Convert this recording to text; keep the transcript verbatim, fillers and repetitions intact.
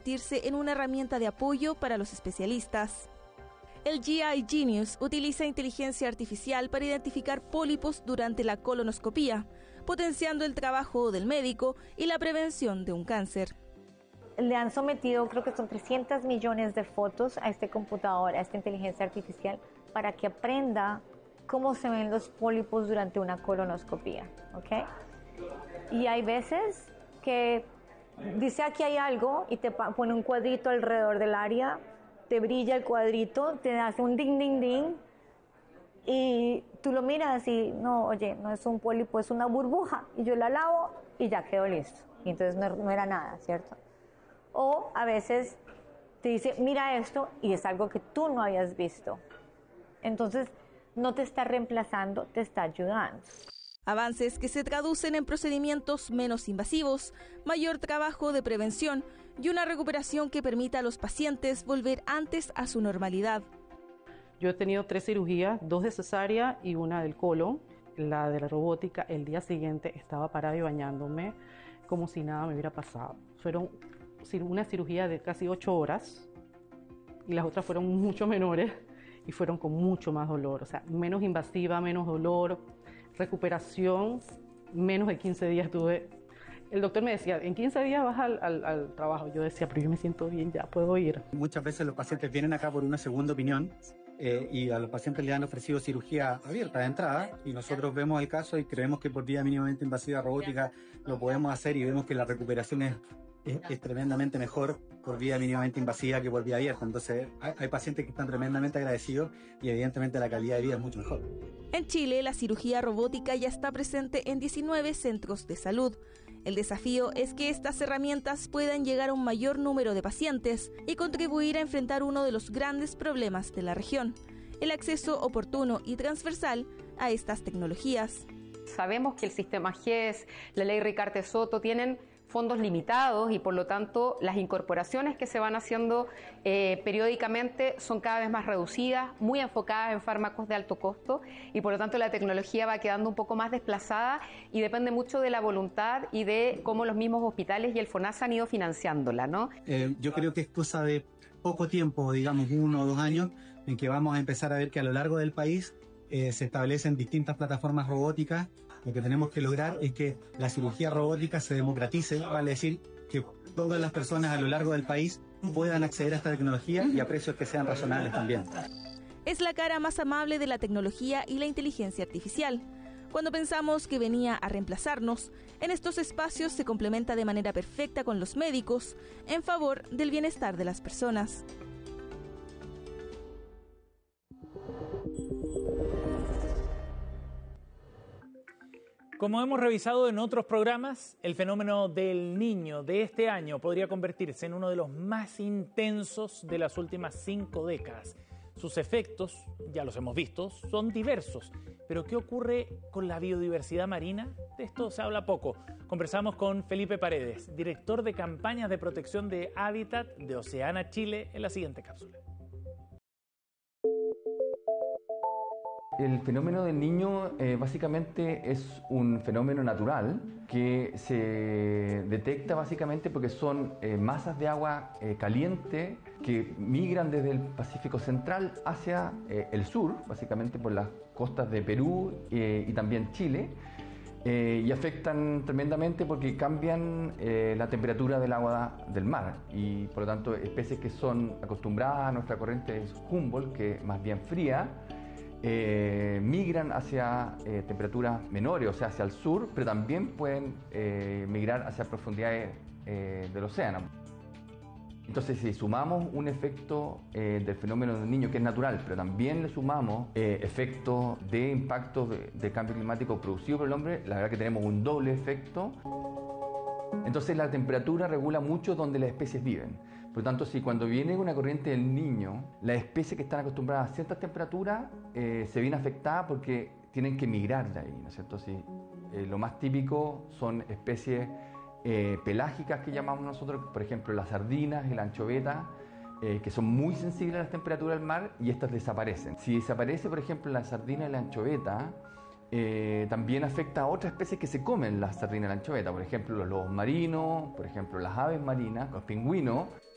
convertirse en una herramienta de apoyo para los especialistas. El G I Genius utiliza inteligencia artificial para identificar pólipos durante la colonoscopía, potenciando el trabajo del médico y la prevención de un cáncer. Le han sometido, creo que son trescientos millones de fotos a este computador, a esta inteligencia artificial, para que aprenda cómo se ven los pólipos durante una colonoscopía, ¿ok? Y hay veces que dice aquí hay algo y te pone un cuadrito alrededor del área, te brilla el cuadrito, te hace un ding, ding, ding, y tú lo miras y no, oye, no es un pólipo, es una burbuja, y yo la lavo y ya quedó listo. Y entonces no, no era nada, ¿cierto? O a veces te dice, mira esto, y es algo que tú no habías visto. Entonces, no te está reemplazando, te está ayudando. Avances que se traducen en procedimientos menos invasivos, mayor trabajo de prevención y una recuperación que permita a los pacientes volver antes a su normalidad. Yo he tenido tres cirugías, dos de cesárea y una del colon. La de la robótica, el día siguiente estaba parada y bañándome como si nada me hubiera pasado. Fueron una cirugía de casi ocho horas y las otras fueron mucho menores y fueron con mucho más dolor, o sea, menos invasiva, menos dolor, recuperación, menos de quince días tuve. El doctor me decía, en quince días vas al, al, al trabajo. Yo decía, pero yo me siento bien, ya puedo ir. Muchas veces los pacientes vienen acá por una segunda opinión eh, y a los pacientes les han ofrecido cirugía abierta de entrada y nosotros vemos el caso y creemos que por vía mínimamente invasiva robótica lo podemos hacer y vemos que la recuperación es Es, es tremendamente mejor por vía mínimamente invasiva que por vía abierta. Entonces hay, hay pacientes que están tremendamente agradecidos y evidentemente la calidad de vida es mucho mejor. En Chile, la cirugía robótica ya está presente en diecinueve centros de salud. El desafío es que estas herramientas puedan llegar a un mayor número de pacientes y contribuir a enfrentar uno de los grandes problemas de la región, el acceso oportuno y transversal a estas tecnologías. Sabemos que el sistema G E S, la ley Ricarte-Soto tienen fondos limitados y por lo tanto las incorporaciones que se van haciendo eh, periódicamente son cada vez más reducidas, muy enfocadas en fármacos de alto costo y por lo tanto la tecnología va quedando un poco más desplazada y depende mucho de la voluntad y de cómo los mismos hospitales y el FONASA han ido financiándola, ¿no? Eh, yo creo que es cosa de poco tiempo, digamos uno o dos años, en que vamos a empezar a ver que a lo largo del país Eh, se establecen distintas plataformas robóticas. Lo que tenemos que lograr es que la cirugía robótica se democratice, vale decir que todas las personas a lo largo del país puedan acceder a esta tecnología y a precios que sean razonables también. Es la cara más amable de la tecnología y la inteligencia artificial. Cuando pensamos que venía a reemplazarnos, en estos espacios se complementa de manera perfecta con los médicos en favor del bienestar de las personas. Como hemos revisado en otros programas, el fenómeno del Niño de este año podría convertirse en uno de los más intensos de las últimas cinco décadas. Sus efectos, ya los hemos visto, son diversos. Pero ¿qué ocurre con la biodiversidad marina? De esto se habla poco. Conversamos con Felipe Paredes, director de campañas de protección de hábitat de Oceana Chile, en la siguiente cápsula. El fenómeno del Niño eh, básicamente es un fenómeno natural que se detecta básicamente porque son eh, masas de agua eh, caliente que migran desde el Pacífico Central hacia eh, el sur, básicamente por las costas de Perú eh, y también Chile, eh, y afectan tremendamente porque cambian eh, la temperatura del agua del mar y por lo tanto especies que son acostumbradas a nuestra corriente Humboldt, que es más bien fría, Eh, migran hacia eh, temperaturas menores, o sea, hacia el sur, pero también pueden eh, migrar hacia profundidades eh, del océano. Entonces, si sumamos un efecto eh, del fenómeno del Niño, que es natural, pero también le sumamos eh, efectos de impactos de, de cambio climático producido por el hombre, la verdad que tenemos un doble efecto. Entonces, la temperatura regula mucho donde las especies viven. Por lo tanto, si cuando viene una corriente del Niño, las especies que están acostumbradas a ciertas temperaturas eh, se ven afectadas porque tienen que migrar de ahí, ¿no es cierto? Si, eh, lo más típico son especies eh, pelágicas que llamamos nosotros, por ejemplo las sardinas y la anchoveta, eh, que son muy sensibles a las temperaturas del mar y estas desaparecen. Si desaparece, por ejemplo, la sardina y la anchoveta, Eh, también afecta a otras especies que se comen la sardina y la anchoveta, por ejemplo los lobos marinos, por ejemplo las aves marinas, los pingüinos.